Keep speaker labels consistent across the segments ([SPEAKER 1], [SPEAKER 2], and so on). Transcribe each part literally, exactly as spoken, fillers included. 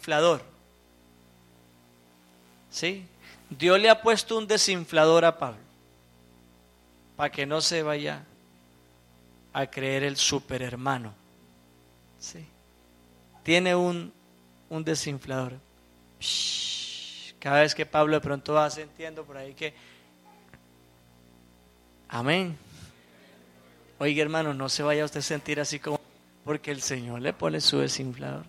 [SPEAKER 1] desinflador. ¿Sí? Dios le ha puesto un desinflador a Pablo para que no se vaya a creer el superhermano. ¿Sí? Tiene un, un desinflador. Shhh. Cada vez que Pablo de pronto va sintiendo por ahí que amén. Oiga, hermano, no se vaya a usted a sentir así como, porque el Señor le pone su desinflador.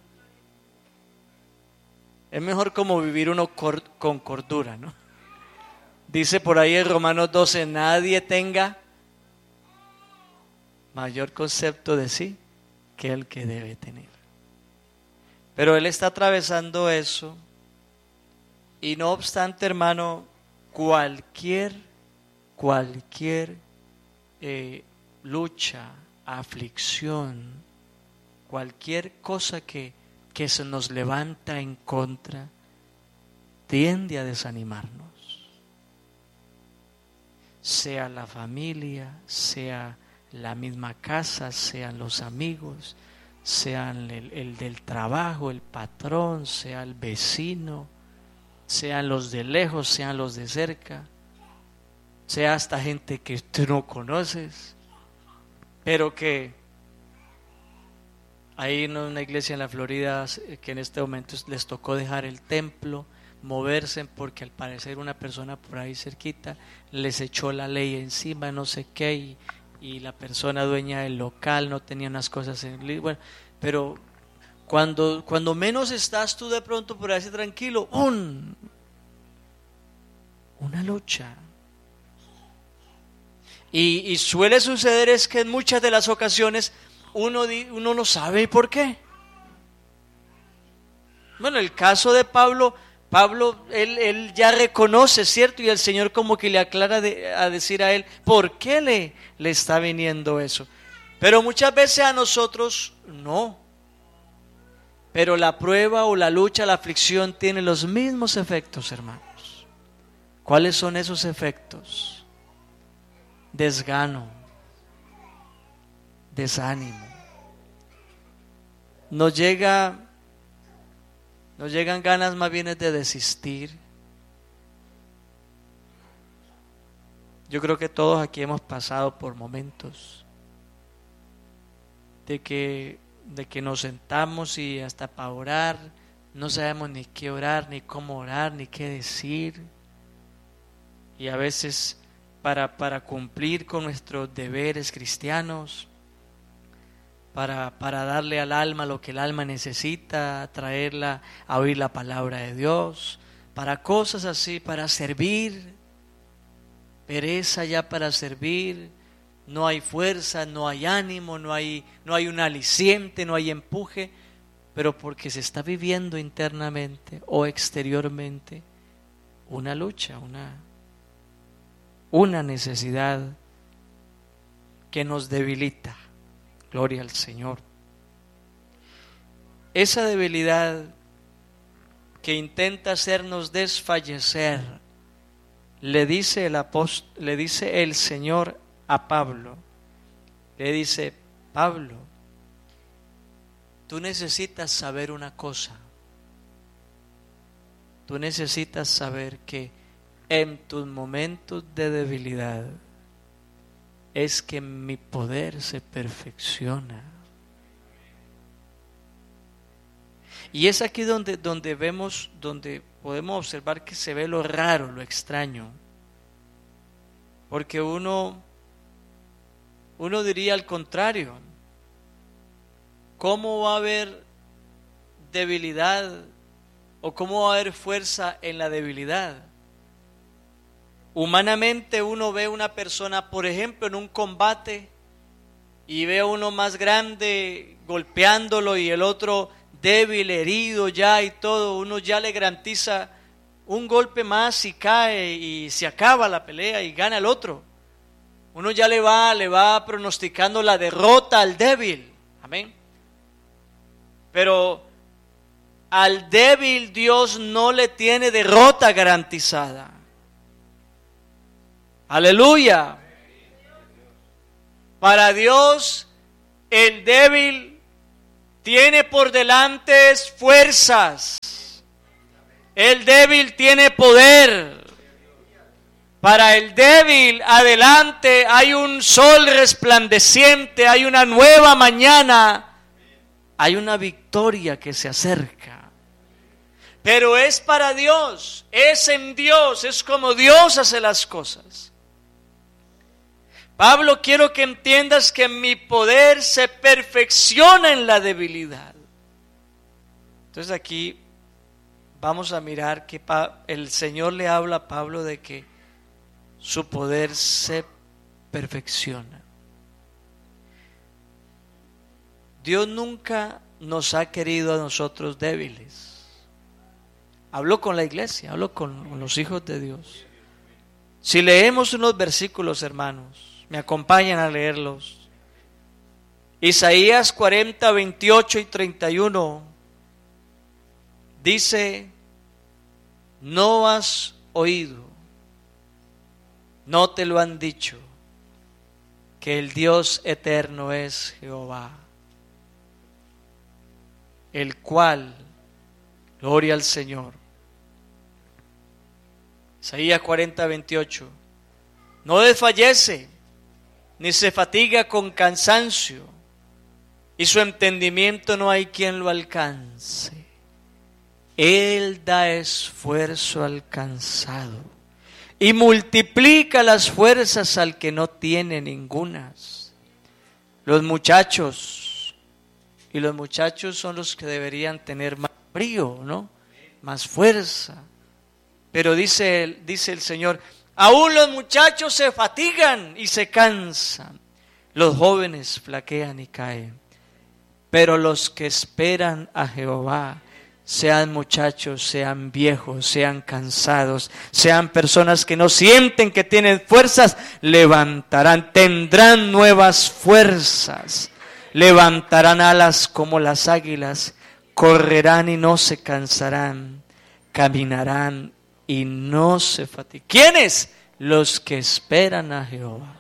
[SPEAKER 1] Es mejor como vivir uno cor, con cordura, ¿no? Dice por ahí en Romanos doce, nadie tenga mayor concepto de sí que el que debe tener. Pero él está atravesando eso, y no obstante, hermano, cualquier, cualquier eh, lucha, aflicción, cualquier cosa que, que se nos levanta en contra, tiende a desanimarnos. Sea la familia, sea la misma casa, sean los amigos, sean el, el del trabajo, el patrón, sea el vecino, sean los de lejos, sean los de cerca, sea hasta gente que tú no conoces, pero que hay una iglesia en la Florida que en este momento les tocó dejar el templo, moverse porque al parecer una persona por ahí cerquita les echó la ley encima, no sé qué, y, y la persona dueña del local no tenía unas cosas en... Bueno, pero cuando, cuando menos estás tú de pronto por ahí tranquilo, un, una lucha. Y, y suele suceder es que en muchas de las ocasiones uno, uno no sabe por qué. Bueno, el caso de Pablo, Pablo, él, él ya reconoce, ¿cierto? Y el Señor como que le aclara de, a decir a él, ¿por qué le, le está viniendo eso? Pero muchas veces a nosotros no. Pero la prueba o la lucha, la aflicción tiene los mismos efectos, hermanos. ¿Cuáles son esos efectos? Desgano, desánimo. Nos llega, nos llegan ganas más bien de desistir. Yo creo que todos aquí hemos pasado por momentos de que, de que nos sentamos y hasta para orar no sabemos ni qué orar, ni cómo orar, ni qué decir. Y a veces para, para cumplir con nuestros deberes cristianos, para, para darle al alma lo que el alma necesita, traerla a oír la palabra de Dios, para cosas así, para servir, pereza ya para servir, no hay fuerza, no hay ánimo, no hay, no hay un aliciente, no hay empuje, pero porque se está viviendo internamente o exteriormente una lucha, una, una necesidad que nos debilita. Gloria al Señor. Esa debilidad que intenta hacernos desfallecer, le dice el apóstol, le dice el Señor a Pablo, le dice, Pablo, tú necesitas saber una cosa, tú necesitas saber que en tus momentos de debilidad es que mi poder se perfecciona. Y es aquí donde, donde vemos, donde podemos observar que se ve lo raro, lo extraño. Porque uno, uno diría al contrario. ¿Cómo va a haber debilidad o cómo va a haber fuerza en la debilidad? Humanamente uno ve una persona, por ejemplo, en un combate y ve a uno más grande golpeándolo y el otro débil, herido ya y todo, uno ya le garantiza un golpe más y cae y se acaba la pelea y gana el otro. Uno ya le va, le va pronosticando la derrota al débil. Amén. Pero al débil Dios no le tiene derrota garantizada. Aleluya. Para Dios el débil tiene por delante fuerzas. El débil tiene poder. Para el débil, adelante hay un sol resplandeciente, hay una nueva mañana, hay una victoria que se acerca. Pero es para Dios, es en Dios, es como Dios hace las cosas. Pablo, quiero que entiendas que mi poder se perfecciona en la debilidad. Entonces aquí vamos a mirar que el Señor le habla a Pablo de que su poder se perfecciona. Dios nunca nos ha querido a nosotros débiles. Hablo con la iglesia, hablo con los hijos de Dios. Si leemos unos versículos, hermanos, me acompañan a leerlos. Isaías cuarenta, veintiocho y treinta y uno dice: no has oído, no te lo han dicho, que el Dios eterno es Jehová, el cual, gloria al Señor. Isaías cuarenta, veintiocho, no desfallece, ni se fatiga con cansancio, y su entendimiento no hay quien lo alcance. Él da esfuerzo al cansado y multiplica las fuerzas al que no tiene ningunas. Los muchachos, y los muchachos son los que deberían tener más brío, ¿no? Más fuerza. Pero dice, dice el Señor, aún los muchachos se fatigan y se cansan. Los jóvenes flaquean y caen. Pero los que esperan a Jehová, sean muchachos, sean viejos, sean cansados, sean personas que no sienten que tienen fuerzas, levantarán, tendrán nuevas fuerzas, levantarán alas como las águilas, correrán y no se cansarán, caminarán y no se fatigarán. ¿Quiénes? Los que esperan a Jehová.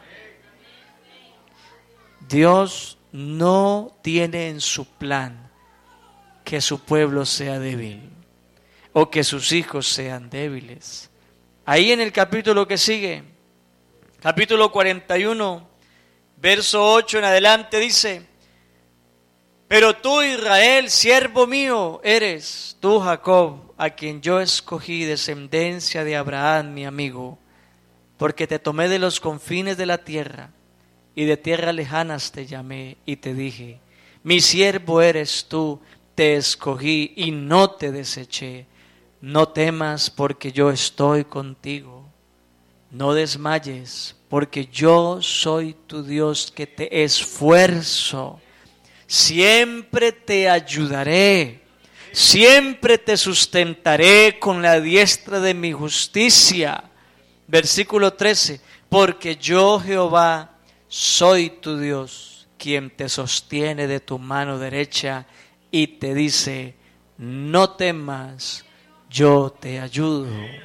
[SPEAKER 1] Dios no tiene en su plan que su pueblo sea débil o que sus hijos sean débiles. Ahí en el capítulo que sigue, capítulo cuarenta y uno, verso ocho en adelante dice: pero tú, Israel, siervo mío eres, tú, Jacob, a quien yo escogí, descendencia de Abraham, mi amigo, porque te tomé de los confines de la tierra y de tierras lejanas te llamé y te dije: mi siervo eres tú, te escogí y no te deseché. No temas, porque yo estoy contigo. No desmayes, porque yo soy tu Dios, que te esfuerzo. Siempre te ayudaré, siempre te sustentaré con la diestra de mi justicia. Versículo trece, porque yo, Jehová, soy tu Dios, quien te sostiene de tu mano derecha y te dice: no temas, yo te ayudo.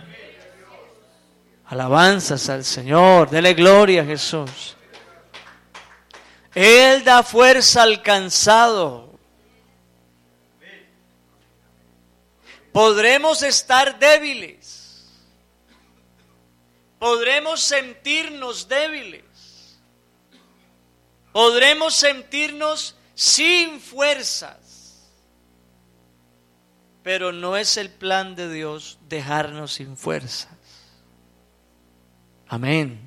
[SPEAKER 1] Alabanzas al Señor, dele gloria a Jesús. Él da fuerza al cansado. Podremos estar débiles, podremos sentirnos débiles, podremos sentirnos sin fuerzas. Pero no es el plan de Dios dejarnos sin fuerzas. Amén.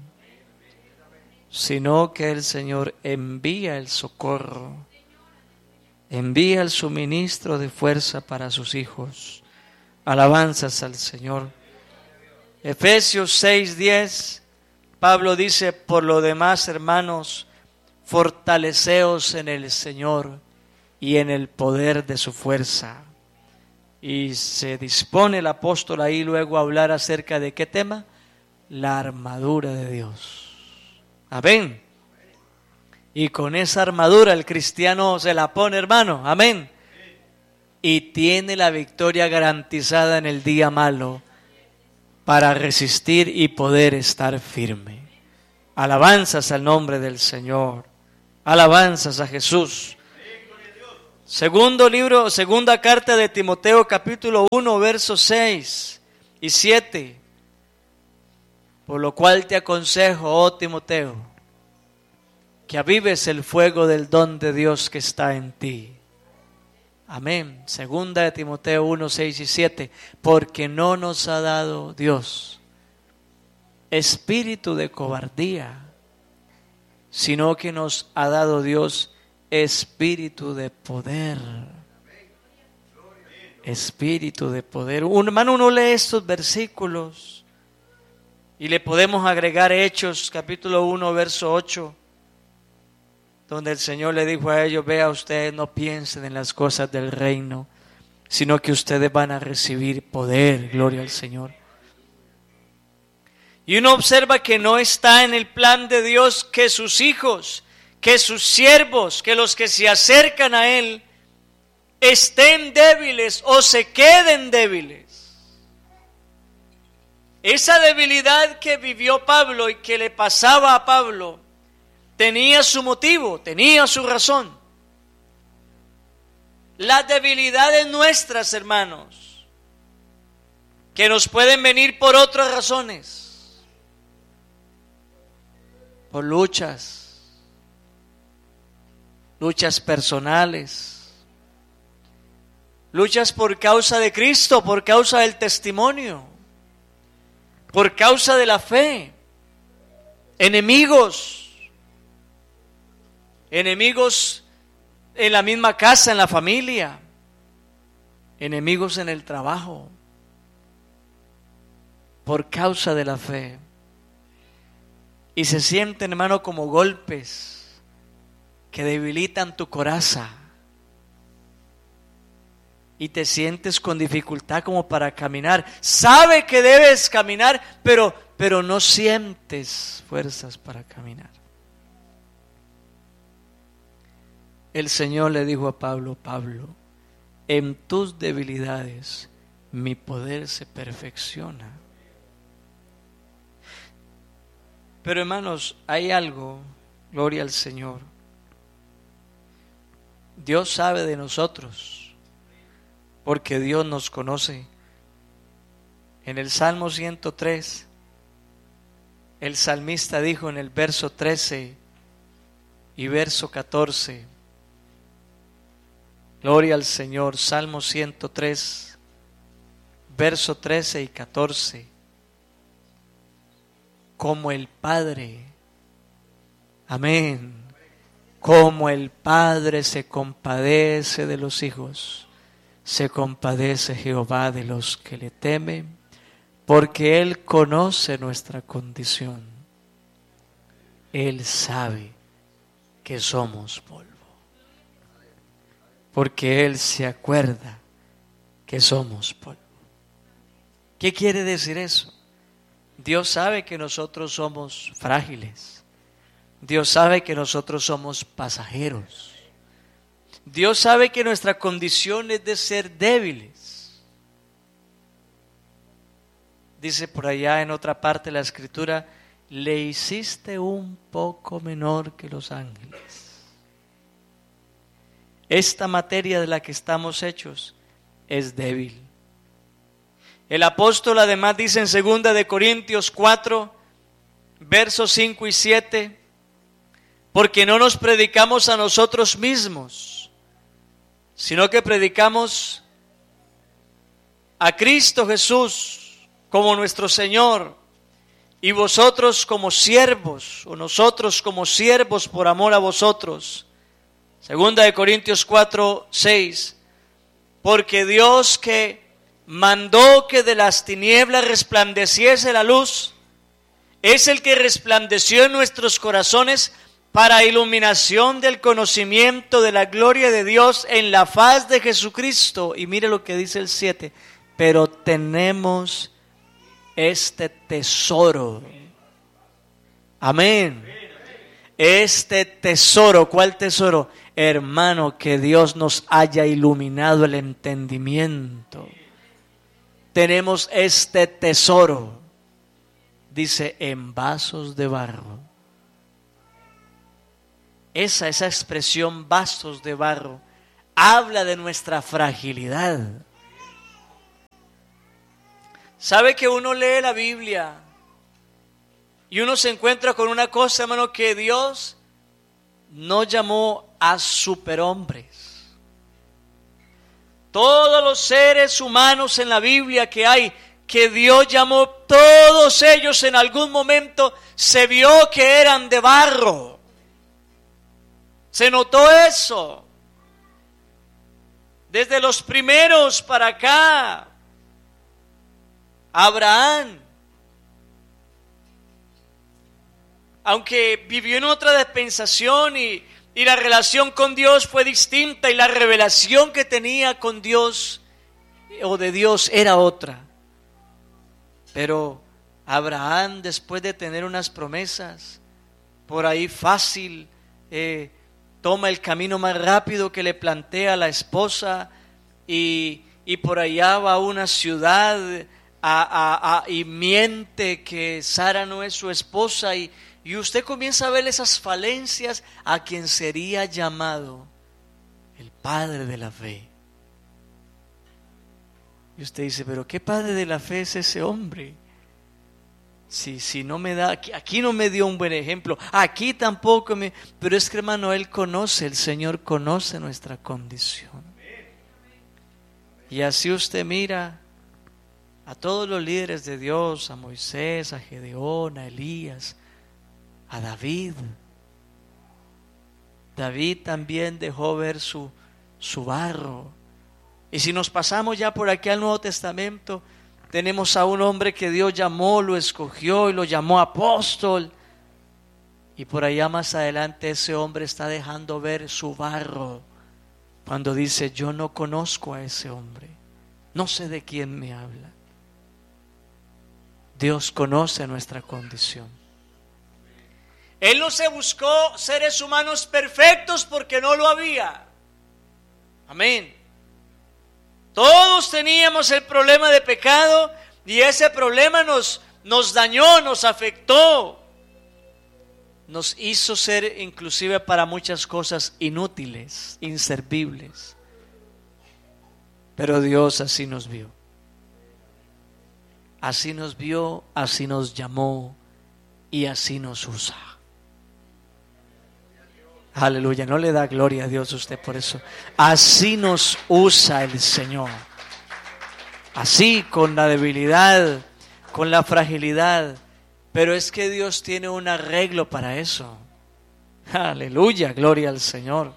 [SPEAKER 1] Sino que el Señor envía el socorro, envía el suministro de fuerza para sus hijos. Alabanzas al Señor. Efesios seis diez, Pablo dice: por lo demás, hermanos, fortaleceos en el Señor y en el poder de su fuerza. Y se dispone el apóstol ahí luego a hablar acerca de ¿qué tema? La armadura de Dios. Amén. Y con esa armadura el cristiano se la pone, hermano. Amén. Y tiene la victoria garantizada en el día malo para resistir y poder estar firme. Alabanzas al nombre del Señor. Alabanzas a Jesús. Segundo libro, segunda carta de Timoteo, capítulo uno, versos seis y siete. Por lo cual te aconsejo, oh Timoteo, que avives el fuego del don de Dios que está en ti. Amén. Segunda de Timoteo uno, seis y siete. Porque no nos ha dado Dios espíritu de cobardía, sino que nos ha dado Dios espíritu de poder. Espíritu de poder. Un hermano, uno lee estos versículos y le podemos agregar Hechos, capítulo uno, verso ocho, donde el Señor le dijo a ellos: vea, ustedes no piensen en las cosas del reino, sino que ustedes van a recibir poder. Gloria al Señor. Y uno observa que no está en el plan de Dios que sus hijos, que sus siervos, que los que se acercan a Él estén débiles o se queden débiles. Esa debilidad que vivió Pablo y que le pasaba a Pablo tenía su motivo, tenía su razón. Las debilidades nuestras, hermanos, que nos pueden venir por otras razones, por luchas, luchas personales, luchas por causa de Cristo, por causa del testimonio, por causa de la fe, enemigos, enemigos en la misma casa, en la familia, enemigos en el trabajo, por causa de la fe. Y se sienten, hermano, como golpes que debilitan tu coraza. Y te sientes con dificultad como para caminar. Sabe que debes caminar, pero, pero no sientes fuerzas para caminar. El Señor le dijo a Pablo: Pablo, en tus debilidades mi poder se perfecciona. Pero hermanos, hay algo, gloria al Señor. Dios sabe de nosotros, porque Dios nos conoce. En el Salmo ciento tres, el salmista dijo en el verso trece y verso catorce, gloria al Señor, Salmo ciento tres, verso trece y catorce. Como el Padre, amén, como el Padre se compadece de los hijos, se compadece Jehová de los que le temen, porque Él conoce nuestra condición. Él sabe que somos polvo, porque Él se acuerda que somos polvo. ¿Qué quiere decir eso? Dios sabe que nosotros somos frágiles. Dios sabe que nosotros somos pasajeros. Dios sabe que nuestra condición es de ser débiles. Dice por allá en otra parte de la Escritura: le hiciste un poco menor que los ángeles. Esta materia de la que estamos hechos es débil. El apóstol además dice en segunda de Corintios cuatro, versos cinco y siete, porque no nos predicamos a nosotros mismos, sino que predicamos a Cristo Jesús como nuestro Señor, y vosotros como siervos, o nosotros como siervos por amor a vosotros. Segunda de Corintios cuatro, seis, porque Dios que mandó que de las tinieblas resplandeciese la luz, es el que resplandeció en nuestros corazones para iluminación del conocimiento de la gloria de Dios en la faz de Jesucristo. Y mire lo que dice el siete: pero tenemos este tesoro. Amén. Este tesoro, ¿cuál tesoro? Hermano, que Dios nos haya iluminado el entendimiento. Tenemos este tesoro, dice, en vasos de barro. Esa, esa expresión, vasos de barro, habla de nuestra fragilidad. ¿Sabe que uno lee la Biblia y uno se encuentra con una cosa, hermano, que Dios no llamó a superhombres? Todos los seres humanos en la Biblia que hay, que Dios llamó, todos ellos en algún momento se vio que eran de barro. Se notó eso. Desde los primeros para acá. Abraham, aunque vivió en otra dispensación y, y la relación con Dios fue distinta y la revelación que tenía con Dios o de Dios era otra. Pero Abraham, después de tener unas promesas, por ahí fácil, eh, toma el camino más rápido que le plantea la esposa y, y por allá va a una ciudad a, a, a, y miente que Sara no es su esposa y, y usted comienza a ver esas falencias a quien sería llamado el padre de la fe. Y usted dice, pero ¿qué padre de la fe es ese hombre? Si, si no me da, aquí, aquí no me dio un buen ejemplo, aquí tampoco me, pero es que hermano, Él conoce, el Señor conoce nuestra condición. Y así usted mira a todos los líderes de Dios, a Moisés, a Gedeón, a Elías, a David. David también dejó ver su, su barro. Y si nos pasamos ya por aquí al Nuevo Testamento, tenemos a un hombre que Dios llamó, lo escogió y lo llamó apóstol. Y por allá más adelante ese hombre está dejando ver su barro cuando dice, yo no conozco a ese hombre, no sé de quién me habla. Dios conoce nuestra condición. Él no se buscó seres humanos perfectos porque no lo había. Amén. Todos teníamos el problema de pecado y ese problema nos, nos dañó, nos afectó. Nos hizo ser inclusive para muchas cosas inútiles, inservibles. Pero Dios así nos vio. Así nos vio, así nos llamó y así nos usa. Aleluya, no le da gloria a Dios usted por eso. Así nos usa el Señor. Así, con la debilidad, con la fragilidad. Pero es que Dios tiene un arreglo para eso. Aleluya, gloria al Señor.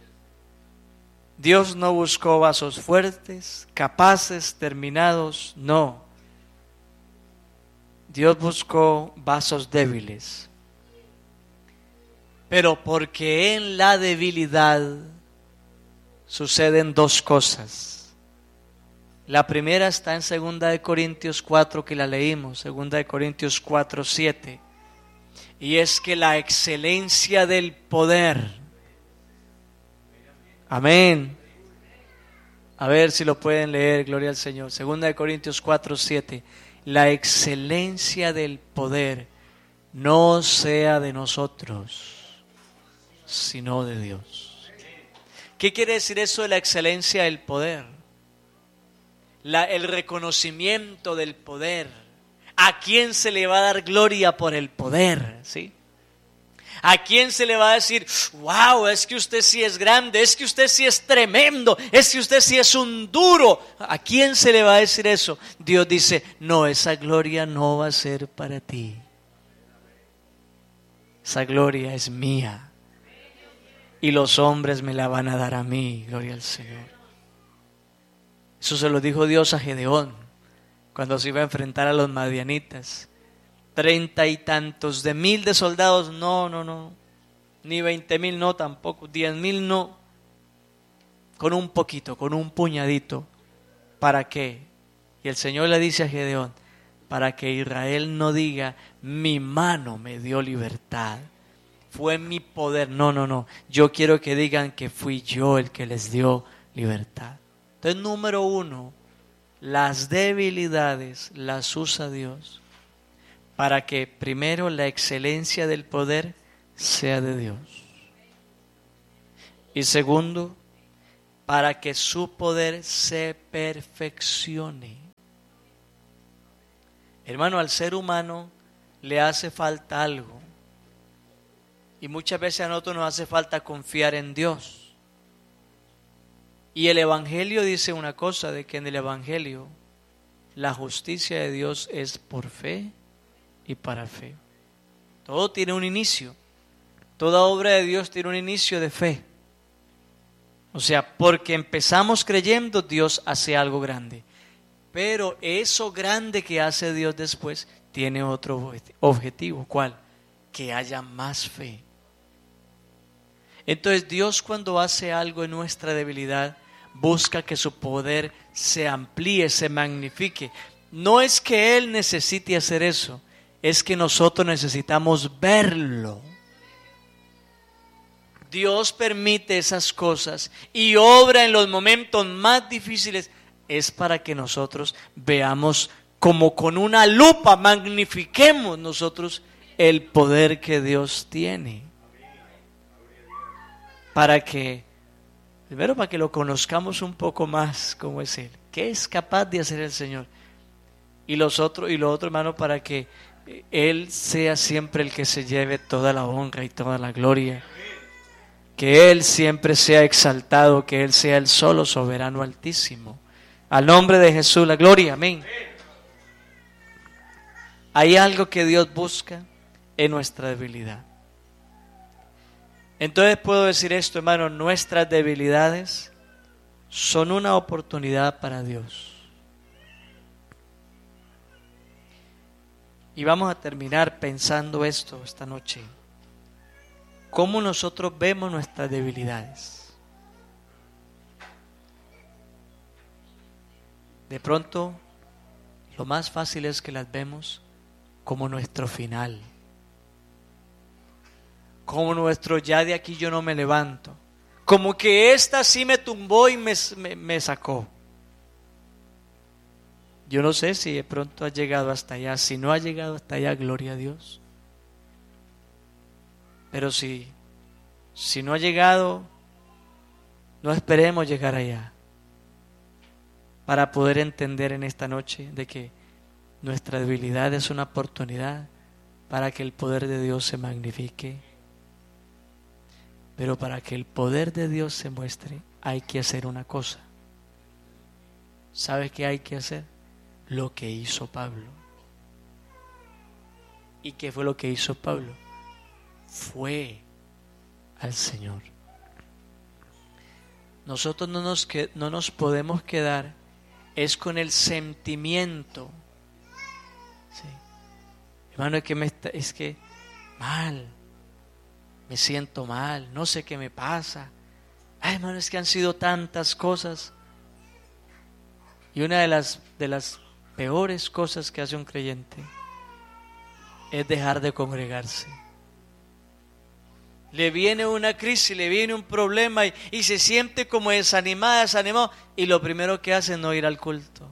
[SPEAKER 1] Dios no buscó vasos fuertes, capaces, terminados, no. Dios buscó vasos débiles. Pero porque en la debilidad suceden dos cosas. La primera está en segunda de Corintios cuatro, que la leímos, segunda de Corintios cuatro, siete. Y es que la excelencia del poder. Amén. A ver si lo pueden leer, gloria al Señor. segunda de Corintios cuatro, siete. La excelencia del poder no sea de nosotros, sino de Dios. ¿Qué quiere decir eso de la excelencia del poder? La, el reconocimiento del poder. ¿A quién se le va a dar gloria por el poder? ¿Sí? ¿A quién se le va a decir, wow, es que usted sí es grande, es que usted sí es tremendo, es que usted sí es un duro? ¿A quién se le va a decir eso? Dios dice, no, esa gloria no va a ser para ti. Esa gloria es mía. Y los hombres me la van a dar a mí, gloria al Señor. Eso se lo dijo Dios a Gedeón cuando se iba a enfrentar a los madianitas. Treinta y tantos de mil de soldados, no, no, no. Ni veinte mil, no tampoco. Diez mil, no. Con un poquito, con un puñadito. ¿Para qué? Y el Señor le dice a Gedeón, para que Israel no diga, mi mano me dio libertad. Fue mi poder. No, no, no. Yo quiero que digan que fui yo el que les dio libertad. Entonces, número uno, las debilidades las usa Dios para que primero la excelencia del poder sea de Dios. Y segundo, para que su poder se perfeccione. Hermano, al ser humano le hace falta algo. Y muchas veces a nosotros nos hace falta confiar en Dios. Y el Evangelio dice una cosa, de que en el Evangelio la justicia de Dios es por fe y para fe. Todo tiene un inicio. Toda obra de Dios tiene un inicio de fe. O sea, porque empezamos creyendo, Dios hace algo grande. Pero eso grande que hace Dios después tiene otro objetivo. ¿Cuál? Que haya más fe. Entonces Dios, cuando hace algo en nuestra debilidad, busca que su poder se amplíe, se magnifique. No es que Él necesite hacer eso, es que nosotros necesitamos verlo. Dios permite esas cosas y obra en los momentos más difíciles. Es para que nosotros veamos como con una lupa, magnifiquemos nosotros el poder que Dios tiene. Para que, primero para que lo conozcamos un poco más como es Él. ¿Qué es capaz de hacer el Señor? Y los otros, y lo otro, hermano, para que Él sea siempre el que se lleve toda la honra y toda la gloria. Que Él siempre sea exaltado, que Él sea el solo soberano altísimo. Al nombre de Jesús, la gloria, amén. Hay algo que Dios busca en nuestra debilidad. Entonces puedo decir esto, hermano, nuestras debilidades son una oportunidad para Dios. Y vamos a terminar pensando esto esta noche. ¿Cómo nosotros vemos nuestras debilidades? De pronto, lo más fácil es que las vemos como nuestro final. Como nuestro ya de aquí yo no me levanto. Como que esta sí me tumbó y me, me, me sacó. Yo no sé si de pronto ha llegado hasta allá. Si no ha llegado hasta allá, gloria a Dios. Pero si, si no ha llegado, no esperemos llegar allá. Para poder entender en esta noche de que nuestra debilidad es una oportunidad para que el poder de Dios se magnifique. Pero para que el poder de Dios se muestre, hay que hacer una cosa. ¿Sabe qué hay que hacer? Lo que hizo Pablo. ¿Y qué fue lo que hizo Pablo? Fue al Señor. Nosotros no nos, que, no nos podemos quedar es con el sentimiento. Sí. Hermano, es que, me está, es que mal, me siento mal, no sé qué me pasa. Ay, hermano, es que han sido tantas cosas. Y una de las, de las peores cosas que hace un creyente es dejar de congregarse. Le viene una crisis, le viene un problema y, y se siente como desanimada, desanimado. Y lo primero que hace es no ir al culto.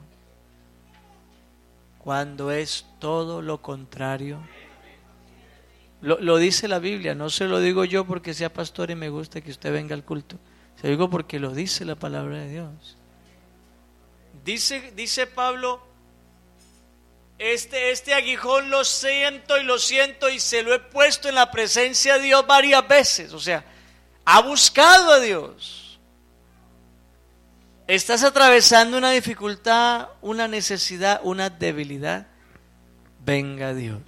[SPEAKER 1] Cuando es todo lo contrario. Lo, lo dice la Biblia, no se lo digo yo porque sea pastor y me gusta que usted venga al culto. Se lo digo porque lo dice la palabra de Dios. Dice, dice Pablo, Este, este aguijón lo siento y lo siento y se lo he puesto en la presencia de Dios varias veces. O sea, ha buscado a Dios. Estás atravesando una dificultad, una necesidad, una debilidad. Venga a Dios.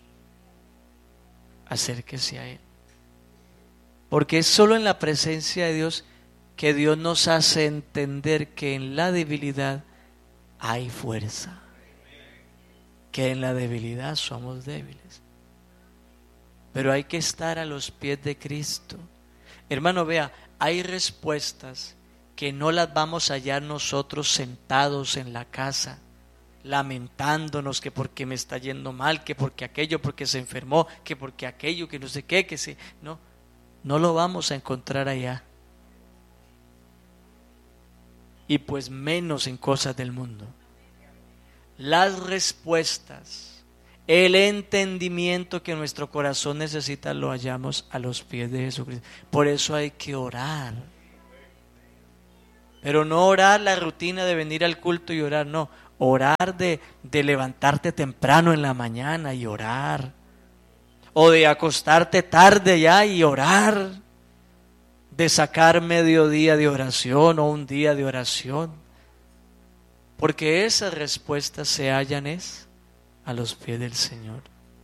[SPEAKER 1] Acérquese a Él. Porque es solo en la presencia de Dios que Dios nos hace entender que en la debilidad hay fuerza. Que en la debilidad somos débiles. Pero hay que estar a los pies de Cristo. Hermano, vea, hay respuestas que no las vamos a hallar nosotros sentados en la casa, lamentándonos que porque me está yendo mal, que porque aquello, porque se enfermó, que porque aquello, que no sé qué, que se... No, no lo vamos a encontrar allá. Y pues menos en cosas del mundo. Las respuestas, el entendimiento que nuestro corazón necesita lo hallamos a los pies de Jesucristo. Por eso hay que orar. Pero no orar la rutina de venir al culto y orar, no. Orar de, de levantarte temprano en la mañana y orar. O de acostarte tarde ya y orar. De sacar medio día de oración o un día de oración. Porque esas respuestas se hallan es a los pies del Señor.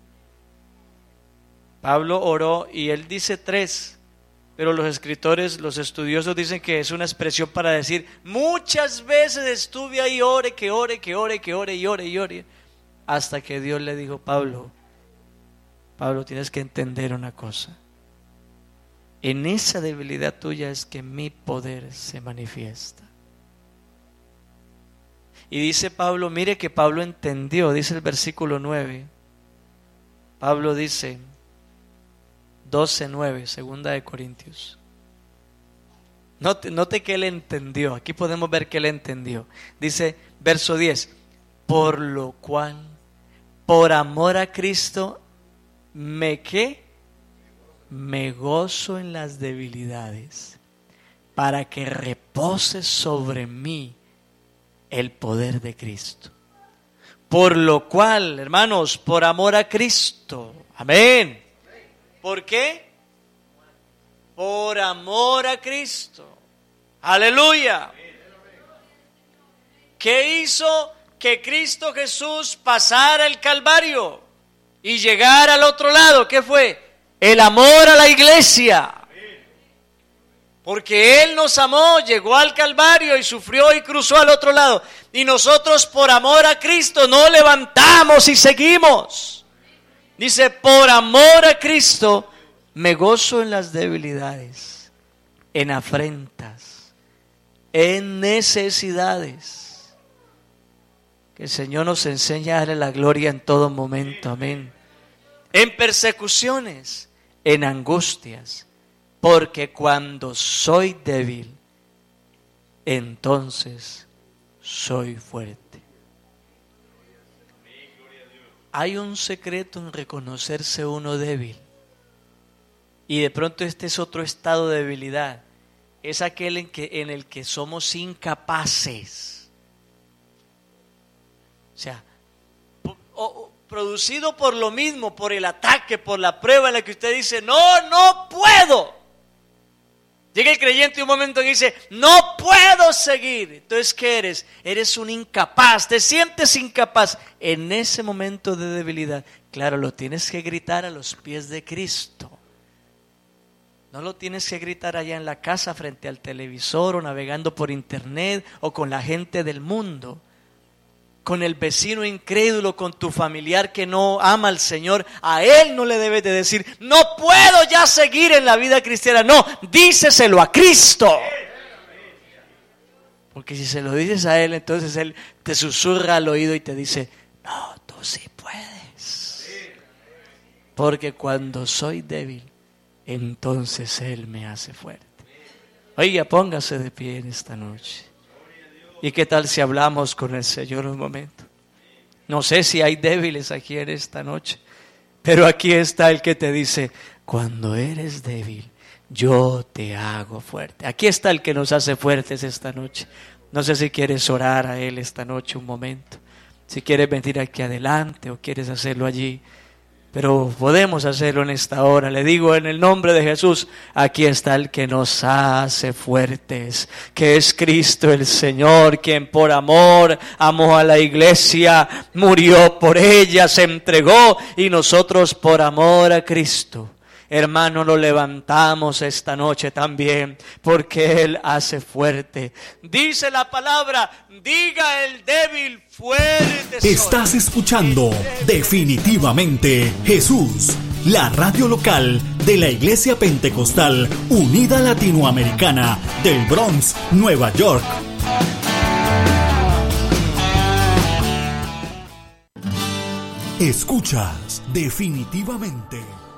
[SPEAKER 1] Pablo oró y él dice tres, pero los escritores, los estudiosos dicen que es una expresión para decir, muchas veces estuve ahí, ore, que ore, que ore, que ore, y ore, y ore, hasta que Dios le dijo, Pablo, Pablo, tienes que entender una cosa. En esa debilidad tuya es que mi poder se manifiesta. Y dice Pablo, mire que Pablo entendió, dice el versículo nueve. Pablo dice, doce nueve, segunda de Corintios. Note, note que él entendió, aquí podemos ver que él entendió. Dice, verso diez, por lo cual, por amor a Cristo, me ¿qué? Me gozo en las debilidades, para que repose sobre mí el poder de Cristo. Por lo cual, hermanos, por amor a Cristo, amén. ¿Por qué? Por amor a Cristo. Aleluya. ¿Qué hizo que Cristo Jesús pasara el Calvario y llegara al otro lado? ¿Qué fue? El amor a la iglesia. Porque Él nos amó, llegó al Calvario y sufrió y cruzó al otro lado. Y nosotros por amor a Cristo nos levantamos y seguimos. Dice, por amor a Cristo me gozo en las debilidades, en afrentas, en necesidades. Que el Señor nos enseñe a darle la gloria en todo momento, amén. En persecuciones, en angustias. Porque cuando soy débil, entonces soy fuerte. Hay un secreto en reconocerse uno débil. Y de pronto este es otro estado de debilidad. Es aquel en, que, en el que somos incapaces. O sea, o, o, producido por lo mismo, por el ataque, por la prueba en la que usted dice, no, no puedo. Llega el creyente y un momento que dice, no puedo seguir. Entonces, ¿qué eres? Eres un incapaz, te sientes incapaz. En ese momento de debilidad, claro, lo tienes que gritar a los pies de Cristo. No lo tienes que gritar allá en la casa frente al televisor o navegando por internet o con la gente del mundo. Con el vecino incrédulo, con tu familiar que no ama al Señor, a él no le debes de decir, no puedo ya seguir en la vida cristiana. No, díceselo a Cristo. Porque si se lo dices a él, entonces él te susurra al oído y te dice, no, tú sí puedes. Porque cuando soy débil, entonces él me hace fuerte. Oiga, póngase de pie en esta noche. ¿Y qué tal si hablamos con el Señor un momento? No sé si hay débiles aquí en esta noche, pero aquí está el que te dice, cuando eres débil, yo te hago fuerte. Aquí está el que nos hace fuertes esta noche. No sé si quieres orar a Él esta noche un momento, si quieres venir aquí adelante o quieres hacerlo allí. Pero podemos hacerlo en esta hora. Le digo en el nombre de Jesús, aquí está el que nos hace fuertes, que es Cristo el Señor, quien por amor amó a la iglesia, murió por ella, se entregó, y nosotros por amor a Cristo, hermano, lo levantamos esta noche también, porque Él hace fuerte. Dice la palabra, diga el débil, fuerte soy.
[SPEAKER 2] Estás escuchando Definitivamente Jesús, la radio local de la Iglesia Pentecostal Unida Latinoamericana del Bronx, Nueva York. Escuchas Definitivamente.